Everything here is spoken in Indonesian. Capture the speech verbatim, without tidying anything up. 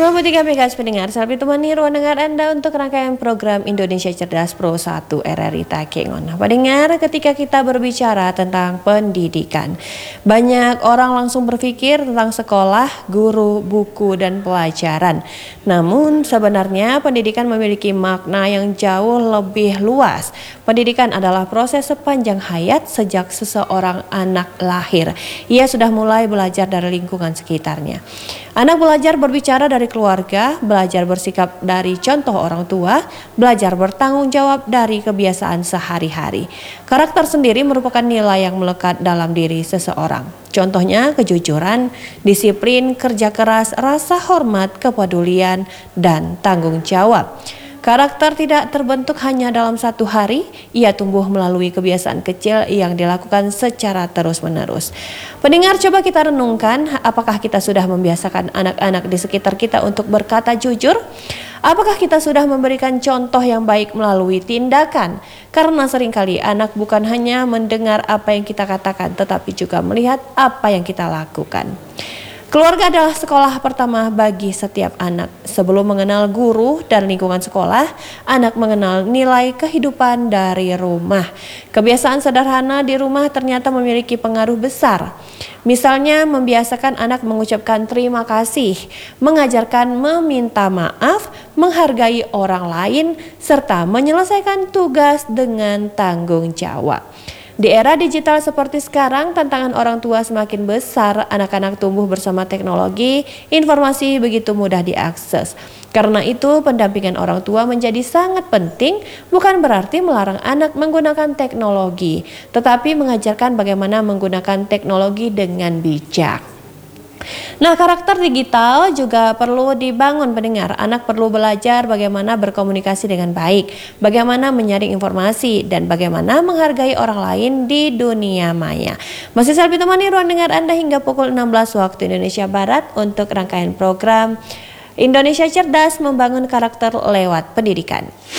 sembilan puluh tiga MHz pendengar, sahabat temani ruang dengar Anda untuk rangkaian program Indonesia Cerdas Pro satu R R I Takengon. Pendengar, ketika kita berbicara tentang pendidikan, banyak orang langsung berpikir tentang sekolah, guru, buku, dan pelajaran. Namun sebenarnya pendidikan memiliki makna yang jauh lebih luas. Pendidikan adalah proses sepanjang hayat sejak seseorang anak lahir. Ia sudah mulai belajar dari lingkungan sekitarnya. Anak belajar berbicara dari keluarga, belajar bersikap dari contoh orang tua, belajar bertanggung jawab dari kebiasaan sehari-hari. Karakter sendiri merupakan nilai yang melekat dalam diri seseorang. Contohnya kejujuran, disiplin, kerja keras, rasa hormat, kepedulian, dan tanggung jawab. Karakter tidak terbentuk hanya dalam satu hari, ia tumbuh melalui kebiasaan kecil yang dilakukan secara terus-menerus. Pendengar, coba kita renungkan, apakah kita sudah membiasakan anak-anak di sekitar kita untuk berkata jujur? Apakah kita sudah memberikan contoh yang baik melalui tindakan? Karena seringkali anak bukan hanya mendengar apa yang kita katakan, tetapi juga melihat apa yang kita lakukan. Keluarga adalah sekolah pertama bagi setiap anak. Sebelum mengenal guru dan lingkungan sekolah, anak mengenal nilai kehidupan dari rumah. Kebiasaan sederhana di rumah ternyata memiliki pengaruh besar. Misalnya membiasakan anak mengucapkan terima kasih, mengajarkan meminta maaf, menghargai orang lain, serta menyelesaikan tugas dengan tanggung jawab. Di era digital seperti sekarang, tantangan orang tua semakin besar. Anak-anak tumbuh bersama teknologi, informasi begitu mudah diakses. Karena itu, pendampingan orang tua menjadi sangat penting, bukan berarti melarang anak menggunakan teknologi, tetapi mengajarkan bagaimana menggunakan teknologi dengan bijak. Nah, karakter digital juga perlu dibangun pendengar. Anak perlu belajar bagaimana berkomunikasi dengan baik, bagaimana menyaring informasi, dan bagaimana menghargai orang lain di dunia maya. Masih saya temani ruang dengar Anda hingga pukul enam belas waktu Indonesia Barat untuk rangkaian program Indonesia Cerdas Membangun Karakter lewat Pendidikan.